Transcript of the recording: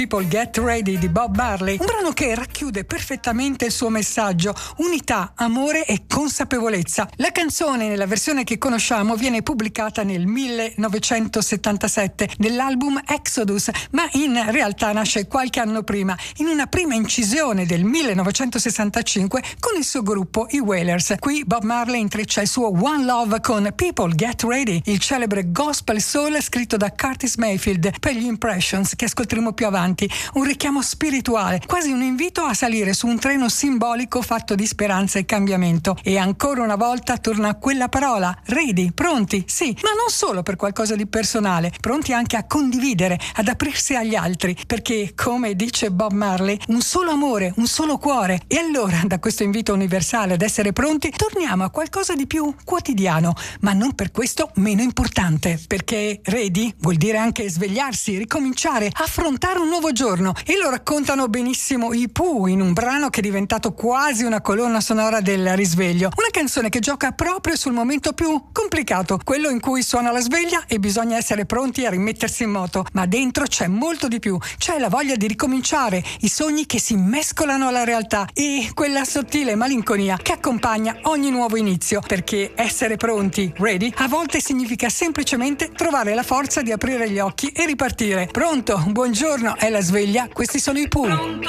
People Get Ready di Bob Marley, un brano che racchiude perfettamente il suo messaggio: unità, amore e consapevolezza. La canzone, nella versione che conosciamo, viene pubblicata nel 1977 nell'album Exodus, ma in realtà nasce qualche anno prima, in una prima incisione del 1965 con il suo gruppo i Wailers. Qui Bob Marley intreccia il suo One Love con People Get Ready, il celebre gospel soul scritto da Curtis Mayfield per gli Impressions, che ascolteremo più avanti. Un richiamo spirituale, quasi un invito a salire su un treno simbolico fatto di speranza e cambiamento. E ancora una volta torna quella parola: ready, pronti, sì, ma non solo per qualcosa di personale, pronti anche a condividere, ad aprirsi agli altri, perché, come dice Bob Marley, un solo amore, un solo cuore. E allora, da questo invito universale ad essere pronti, torniamo a qualcosa di più quotidiano, ma non per questo meno importante, perché ready vuol dire anche svegliarsi, ricominciare, affrontare un nuovo giorno. E lo raccontano benissimo i Pooh in un brano che è diventato quasi una colonna sonora del risveglio, una canzone che gioca proprio sul momento più complicato, quello in cui suona la sveglia e bisogna essere pronti a rimettersi in moto, ma dentro c'è molto di più, c'è la voglia di ricominciare, i sogni che si mescolano alla realtà e quella sottile malinconia che accompagna ogni nuovo inizio, perché essere pronti, ready, a volte significa semplicemente trovare la forza di aprire gli occhi e ripartire. Pronto? Buongiorno, è la sveglia, questi sono i Pooh.